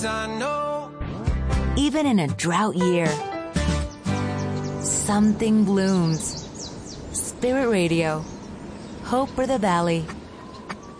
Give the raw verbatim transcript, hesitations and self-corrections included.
I know. Even in a drought year, something blooms. Spirit Radio. Hope for the Valley.